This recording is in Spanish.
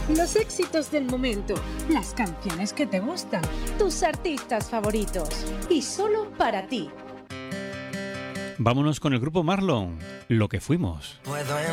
Los éxitos del momento, las canciones que te gustan, tus artistas favoritos y solo para ti. Vámonos con el grupo Marlon, Lo que fuimos.